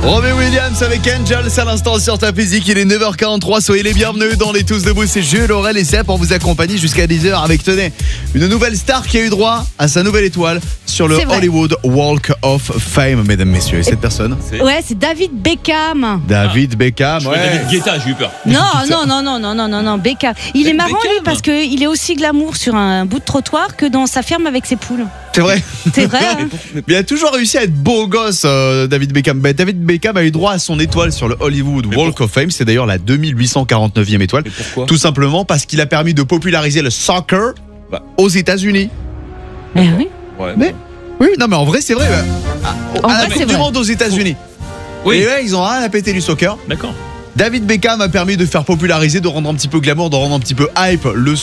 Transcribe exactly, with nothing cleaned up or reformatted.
Robbie Williams avec Angel, c'est à l'instant sur ta physique, il est neuf heures quarante-trois, soyez les bienvenus dans les Tous Debout, c'est Jules, Aurel et Seb pour vous accompagner jusqu'à dix heures avec, tenez, une nouvelle star qui a eu droit à sa nouvelle étoile sur le Hollywood Walk of Fame, mesdames, messieurs. Et cette personne c'est... Ouais, c'est David Beckham. David ah. Beckham, ouais. David Guetta, j'ai eu peur. Non, non, non, non, non, non, non, non, Beckham. Il est marrant, Beckham. lui, parce qu'il est aussi glamour sur un bout de trottoir que dans sa ferme avec ses poules. C'est vrai. C'est vrai. Hein. Mais il a toujours réussi à être beau gosse, euh, David Beckham. Ben, David Beckham a eu droit à son étoile sur le Hollywood Mais Walk pour... of Fame. C'est d'ailleurs la deux mille huit cent quarante-neuvième étoile. Mais pourquoi ? Tout simplement parce qu'il a permis de populariser le soccer bah. aux États-Unis. Mais oui. Ouais, mais oui, non, mais en vrai, c'est vrai. Bah, en à vrai, la Coupe du Monde aux États-Unis. Oui. Et là, ils ont rien à péter du soccer. D'accord. David Beckham a permis de faire populariser, de rendre un petit peu glamour, de rendre un petit peu hype le